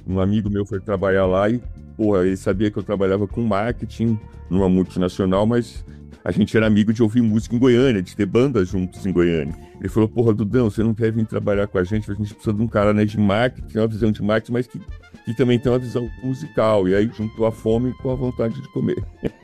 Um amigo meu foi trabalhar lá e, porra, ele sabia que eu trabalhava com marketing numa multinacional, mas a gente era amigo de ouvir música em Goiânia, de ter bandas juntos em Goiânia. Ele falou, porra, Dudão, você não quer vir trabalhar com a gente precisa de um cara, né, de marketing, uma visão de marketing, mas que também tem uma visão musical. E aí juntou a fome com a vontade de comer.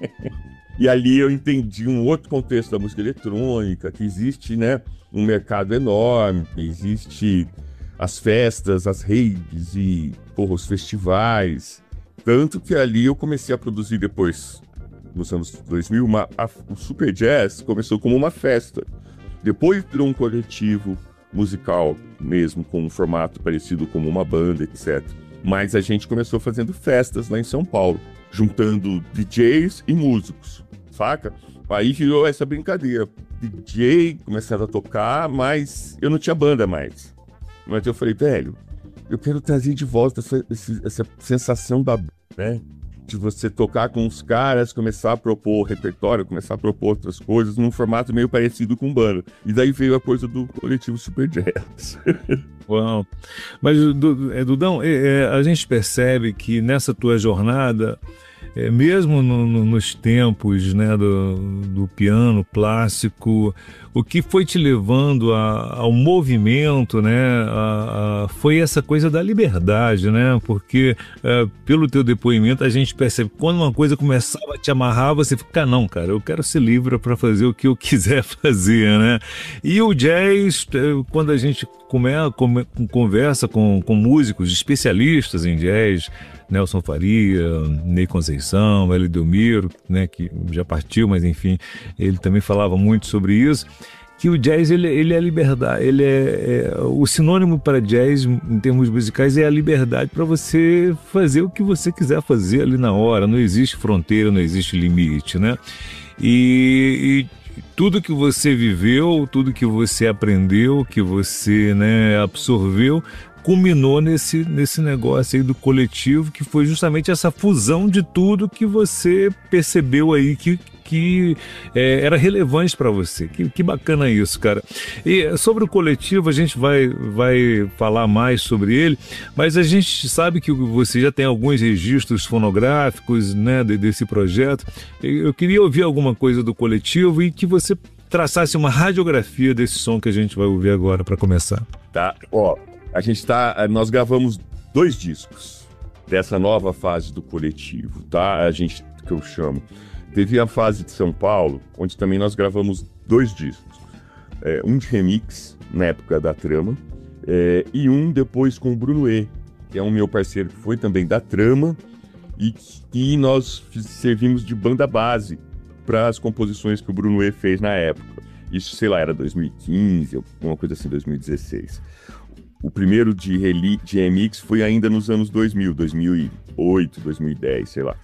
E ali eu entendi um outro contexto da música eletrônica, que existe, né, um mercado enorme, existe as festas, as raves e, porra, os festivais. Tanto que ali eu comecei a produzir depois, nos anos 2000, o Super Jazz começou como uma festa. Depois virou um coletivo musical mesmo, com um formato parecido como uma banda, etc. Mas a gente começou fazendo festas lá em São Paulo, juntando DJs e músicos, saca? Aí virou essa brincadeira. DJ começaram a tocar, mas eu não tinha banda mais. Mas eu falei, velho, eu quero trazer de volta essa sensação né? De você tocar com os caras, começar a propor repertório, começar a propor outras coisas, num formato meio parecido com banda. E daí veio a coisa do coletivo Super Jazz. Uau! Mas, Dudão, a gente percebe que nessa tua jornada, mesmo nos tempos, né, do piano clássico, o que foi te levando ao movimento, né, foi essa coisa da liberdade, né? Porque pelo teu depoimento a gente percebe que quando uma coisa começava a te amarrar, você fica, não, cara, eu quero ser livre para fazer o que eu quiser fazer, né? E o jazz, quando a gente conversa com músicos especialistas em jazz, Nelson Faria, Ney Conceição, Hélio Delmiro, né, que já partiu, mas enfim, ele também falava muito sobre isso, que o jazz ele é a liberdade, ele o sinônimo para jazz em termos musicais é a liberdade para você fazer o que você quiser fazer ali na hora, não existe fronteira, não existe limite, né? E tudo que você viveu, tudo que você aprendeu, que você, né, absorveu, culminou nesse negócio aí do coletivo, que foi justamente essa fusão de tudo que você percebeu aí que era relevante para você. Que bacana isso, cara. E sobre o coletivo, a gente vai falar mais sobre ele, mas a gente sabe que você já tem alguns registros fonográficos, né, desse projeto. Eu queria ouvir alguma coisa do coletivo e que você traçasse uma radiografia desse som que a gente vai ouvir agora para começar. Tá, ó. Nós gravamos 2 discos dessa nova fase do coletivo, tá? Que eu chamo. Teve a fase de São Paulo, onde também nós gravamos 2 discos. Um de remix, na época da Trama, e um depois com o Bruno E, que é um meu parceiro que foi também da Trama, e nós servimos de banda base para as composições que o Bruno E fez na época. Isso, sei lá, era 2015, alguma coisa assim, 2016. O primeiro de remix foi ainda nos anos 2000, 2008, 2010, sei lá.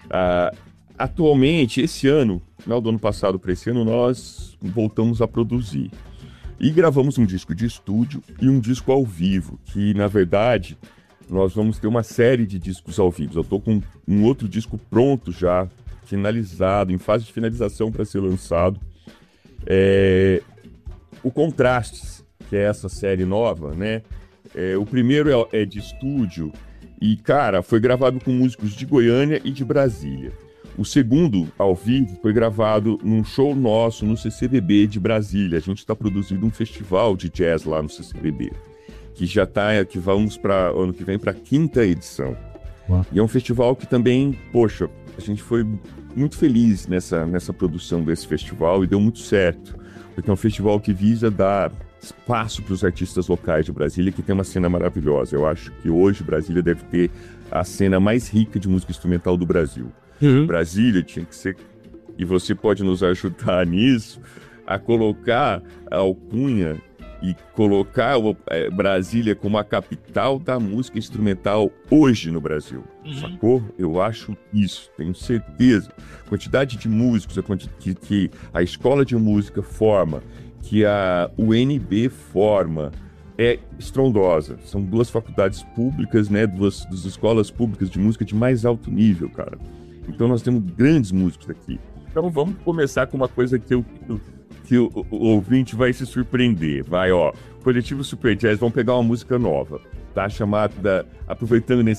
Atualmente, esse ano, final do ano passado para esse ano, nós voltamos a produzir. E gravamos um disco de estúdio e um disco ao vivo, que, na verdade, nós vamos ter uma série de discos ao vivo. Eu estou com um outro disco pronto já, finalizado, em fase de finalização para ser lançado. O Contrastes, que é essa série nova, né? O primeiro é de estúdio e, cara, foi gravado com músicos de Goiânia e de Brasília. O segundo, ao vivo, foi gravado num show nosso no CCBB de Brasília. A gente está produzindo um festival de jazz lá no CCBB, que vamos para ano que vem para a 5ª edição. Uau. E é um festival que também, poxa, a gente foi muito feliz nessa produção desse festival e deu muito certo. Porque é um festival que visa dar espaço para os artistas locais de Brasília, que tem uma cena maravilhosa. Eu acho que hoje Brasília deve ter a cena mais rica de música instrumental do Brasil. Uhum. Brasília tinha que ser... E você pode nos ajudar nisso, a colocar a alcunha e colocar Brasília como a capital da música instrumental hoje no Brasil. Uhum. Sacou? Eu acho isso, tenho certeza. A quantidade de músicos que a escola de música forma, que a UNB forma, é estrondosa. São 2 faculdades públicas, né? 2 escolas públicas de música de mais alto nível, cara. Então nós temos grandes músicos aqui. Então vamos começar com uma coisa que o ouvinte vai se surpreender. Vai, ó, Coletivo Super Jazz, vamos pegar uma música nova, tá? Chamada, aproveitando